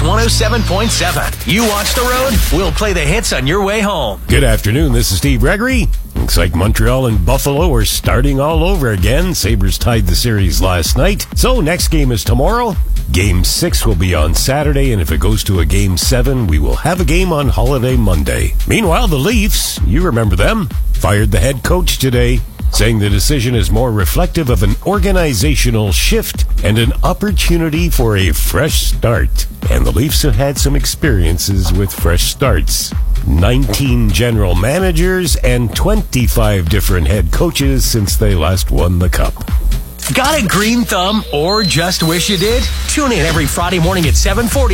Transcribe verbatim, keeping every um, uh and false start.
one oh seven point seven. You watch the road, we'll play the hits on your way home. Good afternoon, this is Steve Gregory. Looks like Montreal and Buffalo are starting all over again. Sabres tied the series last night. So next game is tomorrow. Game six will be on Saturday, and if it goes to a game seven, we will have a game on holiday Monday. Meanwhile, the Leafs, you remember them, fired the head coach today, saying the decision is more reflective of an organizational shift and an opportunity for a fresh start. And the Leafs have had some experiences with fresh starts. nineteen general managers and twenty-five different head coaches since they last won the Cup. Got a green thumb or just wish you did? Tune in every Friday morning at seven forty